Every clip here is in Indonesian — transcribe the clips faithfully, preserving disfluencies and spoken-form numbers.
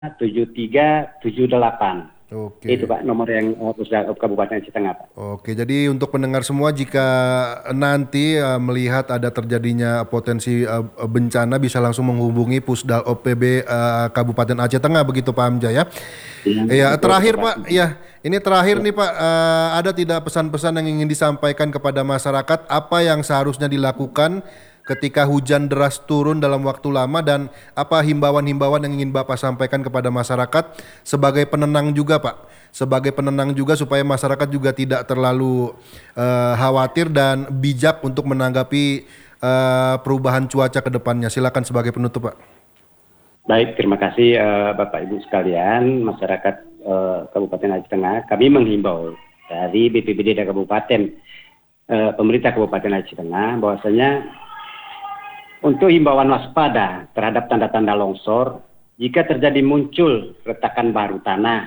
tujuh tiga tujuh delapan. Oke. Itu Pak nomor yang uh, Pusdal Kabupaten Aceh Tengah Pak. Oke, jadi untuk pendengar semua jika nanti uh, melihat ada terjadinya potensi uh, bencana bisa langsung menghubungi Pusdal O P B uh, Kabupaten Aceh Tengah begitu Pak Hamzah ya. Iya, Ya, betul, terakhir Pak. Pak, ya ini terakhir nih Pak, uh, ada tidak pesan-pesan yang ingin disampaikan kepada masyarakat apa yang seharusnya dilakukan ketika hujan deras turun dalam waktu lama dan apa himbauan-himbauan yang ingin Bapak sampaikan kepada masyarakat sebagai penenang juga Pak, sebagai penenang juga supaya masyarakat juga tidak terlalu uh, khawatir dan bijak untuk menanggapi uh, perubahan cuaca ke depannya. Silakan sebagai penutup Pak. Baik, terima kasih uh, Bapak Ibu sekalian, masyarakat uh, Kabupaten Aceh Tengah. Kami menghimbau dari B P B D dan Kabupaten, uh, pemerintah Kabupaten Aceh Tengah bahwasanya untuk himbauan waspada terhadap tanda-tanda longsor, jika terjadi muncul retakan baru tanah,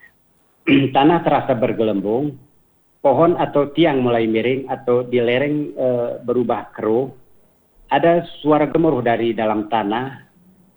tanah terasa bergelembung, pohon atau tiang mulai miring atau di lereng e, berubah keruh, ada suara gemuruh dari dalam tanah,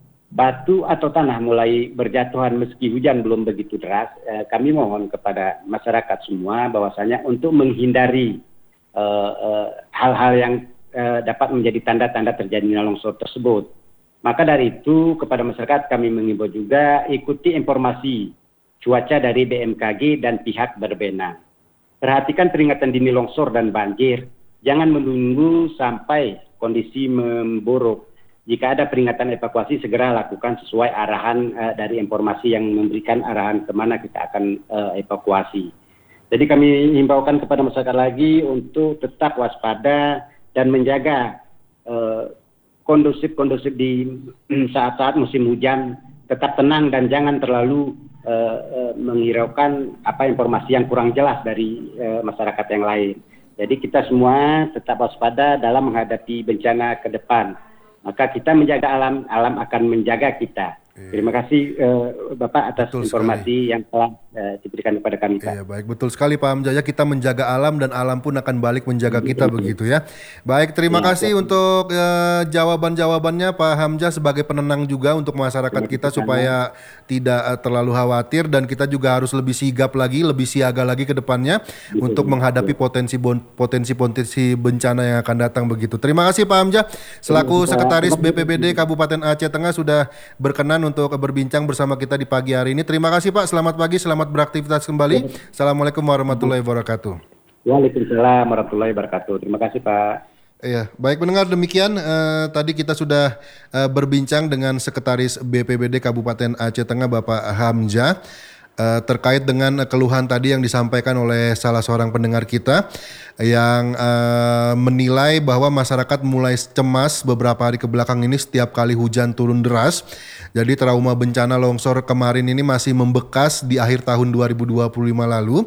batu atau tanah mulai berjatuhan meski hujan belum begitu deras, e, kami mohon kepada masyarakat semua bahwasanya untuk menghindari e, e, hal-hal yang Uh, dapat menjadi tanda-tanda terjadinya longsor tersebut. Maka dari itu kepada masyarakat kami mengimbau juga ikuti informasi cuaca dari B M K G dan pihak berwenang. Perhatikan peringatan dini longsor dan banjir. Jangan menunggu sampai kondisi memburuk. Jika ada peringatan evakuasi segera lakukan sesuai arahan uh, dari informasi yang memberikan arahan kemana kita akan uh, evakuasi. Jadi kami himbaukan kepada masyarakat lagi untuk tetap waspada dan menjaga kondusif-kondusif uh, di saat-saat musim hujan, tetap tenang dan jangan terlalu uh, uh, menghiraukan apa informasi yang kurang jelas dari uh, masyarakat yang lain. Jadi kita semua tetap waspada dalam menghadapi bencana ke depan. Maka kita menjaga alam, alam akan menjaga kita. Iya. Terima kasih uh, Bapak atas betul informasi sekali yang telah uh, diberikan kepada kami Pak. Iya, baik, betul sekali Pak Hamzah ya, kita menjaga alam dan alam pun akan balik menjaga kita begitu ya. Baik, terima ya, kasih ya. Untuk uh, jawaban-jawabannya Pak Hamzah sebagai penenang juga untuk masyarakat kita supaya tidak uh, terlalu khawatir dan kita juga harus lebih sigap lagi, lebih siaga lagi ke depannya betul, untuk menghadapi potensi-potensi bencana yang akan datang begitu. Terima kasih Pak Hamzah selaku Sekretaris B P B D Kabupaten Aceh Tengah sudah berkenan untuk berbincang bersama kita di pagi hari ini. Terima kasih Pak, selamat pagi, selamat beraktivitas kembali. Assalamualaikum warahmatullahi wabarakatuh. Waalaikumsalam warahmatullahi wabarakatuh. Terima kasih Pak. Iya, baik pendengar, demikian eh, tadi kita sudah eh, berbincang dengan Sekretaris B P B D Kabupaten Aceh Tengah Bapak Hamzah eh, terkait dengan keluhan tadi yang disampaikan oleh salah seorang pendengar kita yang uh, menilai bahwa masyarakat mulai cemas beberapa hari kebelakang ini setiap kali hujan turun deras. Jadi trauma bencana longsor kemarin ini masih membekas di akhir tahun dua ribu dua puluh lima lalu.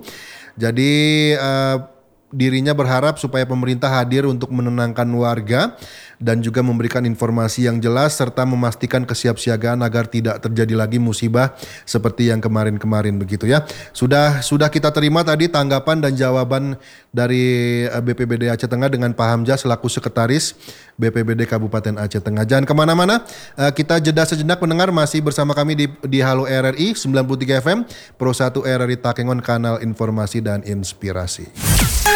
Jadi uh, dirinya berharap supaya pemerintah hadir untuk menenangkan warga dan juga memberikan informasi yang jelas serta memastikan kesiapsiagaan agar tidak terjadi lagi musibah seperti yang kemarin-kemarin begitu ya. Sudah sudah kita terima tadi tanggapan dan jawaban dari B P B D Aceh Tengah dengan Pak Hamzah selaku Sekretaris B P B D Kabupaten Aceh Tengah. Jangan kemana-mana, kita jeda sejenak pendengar, masih bersama kami di, di Halo R R I sembilan puluh tiga F M, Pro satu R R I Takengon, kanal informasi dan inspirasi.